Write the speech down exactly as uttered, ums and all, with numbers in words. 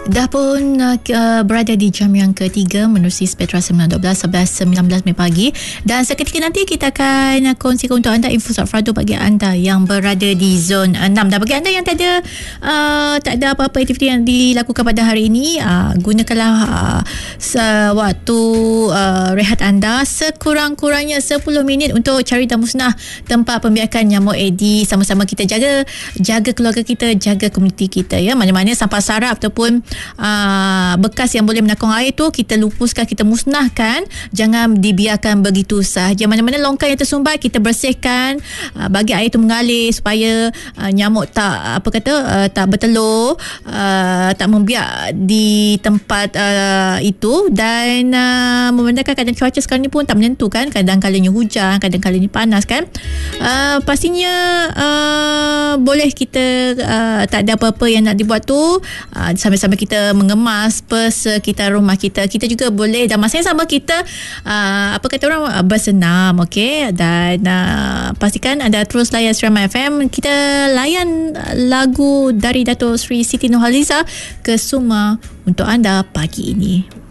Dah pun uh, berada di jam yang ketiga menerusi Spectra sembilan dua belas, sebelas sembilan belas Mei pagi, dan seketika nanti kita akan kongsikan untuk anda info Frado bagi anda yang berada di zon enam. Dan bagi anda yang tak ada uh, tak ada apa-apa aktiviti yang dilakukan pada hari ini, uh, gunakanlah uh, waktu uh, rehat anda sekurang-kurangnya sepuluh minit untuk cari dan musnah tempat pembiakan nyamuk Aedes. Sama-sama kita jaga jaga keluarga kita, jaga komuniti kita, ya. Mana-mana sampah sarap ataupun Uh, bekas yang boleh menakung air tu kita lupuskan, kita musnahkan. Jangan dibiarkan begitu sahaja. Mana-mana longkang yang tersumbat kita bersihkan, uh, bagi air tu mengalir supaya uh, nyamuk tak apa kata uh, tak bertelur, uh, tak membiak di tempat uh, itu. Dan uh, memandangkan keadaan cuaca sekarang ni pun tak menentu kan, kadang-kadangnya hujan, kadang-kadangnya panas kan. Uh, pastinya uh, boleh kita uh, tak ada apa-apa yang nak dibuat tu, uh, sambil-sambil kita mengemas persekitar rumah kita. Kita juga boleh, dan masa yang sama kita uh, apa kata orang uh, bersenam, okey. Dan uh, pastikan anda terus layan Serama F M. Kita layan lagu dari Dato' Sri Siti Nurhaliza, Kesuma, untuk anda pagi ini.